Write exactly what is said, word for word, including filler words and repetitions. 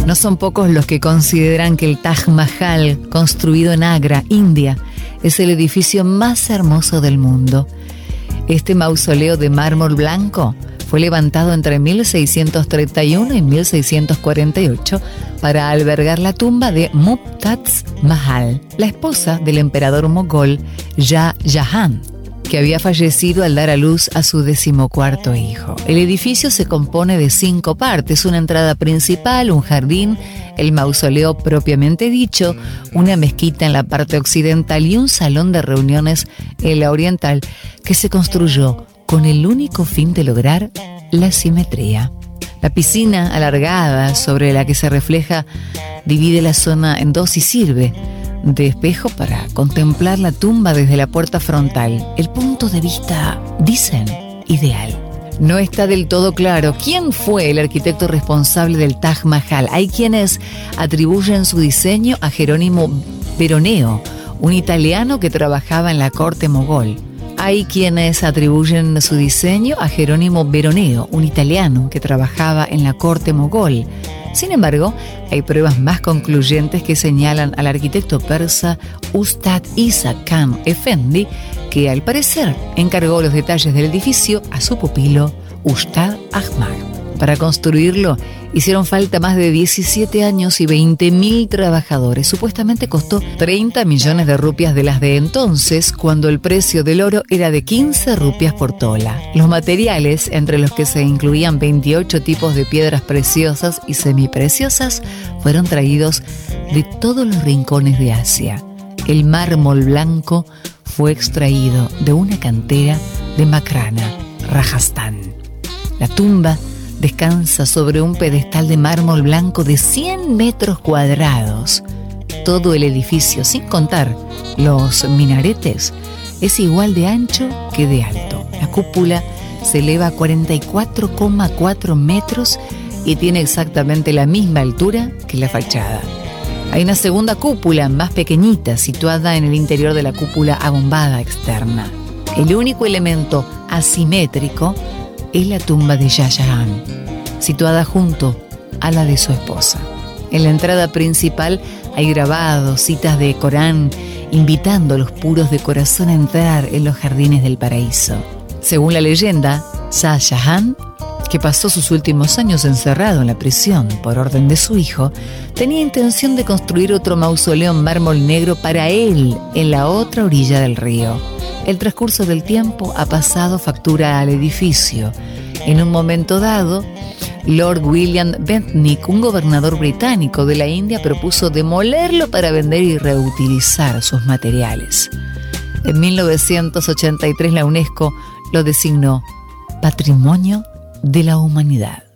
No son pocos los que consideran que el Taj Mahal, construido en Agra, India, es el edificio más hermoso del mundo. Este mausoleo de mármol blanco fue levantado entre mil seiscientos treinta y uno y mil seiscientos cuarenta y ocho para albergar la tumba de Mumtaz Mahal, la esposa del emperador mogol Shah Jahan, que había fallecido al dar a luz a su decimocuarto hijo. El edificio se compone de cinco partes: una entrada principal, un jardín, el mausoleo propiamente dicho, una mezquita en la parte occidental y un salón de reuniones en la oriental, que se construyó con el único fin de lograr la simetría. La piscina alargada sobre la que se refleja divide la zona en dos y sirve de espejo para contemplar la tumba desde la puerta frontal. El punto de vista, dicen, ideal. No está del todo claro quién fue el arquitecto responsable del Taj Mahal. Hay quienes atribuyen su diseño a Jerónimo Veroneo, un italiano que trabajaba en la corte mogol. Hay quienes atribuyen su diseño a Jerónimo Veroneo, un italiano que trabajaba en la corte mogol. Sin embargo, hay pruebas más concluyentes que señalan al arquitecto persa Ustad Isa Khan Efendi, que al parecer encargó los detalles del edificio a su pupilo Ustad Ahmad. Para construirlo hicieron falta más de diecisiete años y veinte mil trabajadores. Supuestamente costó treinta millones de rupias de las de entonces, cuando el precio del oro era de quince rupias por tola. Los materiales, entre los que se incluían veintiocho tipos de piedras preciosas y semipreciosas, fueron traídos de todos los rincones de Asia. El mármol blanco fue extraído de una cantera de Makrana, Rajasthan. La tumba descansa sobre un pedestal de mármol blanco de cien metros cuadrados. Todo el edificio, sin contar los minaretes, es igual de ancho que de alto. La cúpula se eleva a cuarenta y cuatro coma cuatro metros y tiene exactamente la misma altura que la fachada. Hay una segunda cúpula más pequeñita situada en el interior de la cúpula abombada externa. El único elemento asimétrico es la tumba de Shah Jahan, situada junto a la de su esposa. En la entrada principal hay grabados, citas de Corán, invitando a los puros de corazón a entrar en los jardines del paraíso. Según la leyenda, Shah Jahan, que pasó sus últimos años encerrado en la prisión por orden de su hijo, tenía intención de construir otro mausoleo en mármol negro para él en la otra orilla del río. El transcurso del tiempo ha pasado factura al edificio. En un momento dado, Lord William Bentinck, un gobernador británico de la India, propuso demolerlo para vender y reutilizar sus materiales. En mil novecientos ochenta y tres la UNESCO lo designó Patrimonio de la Humanidad.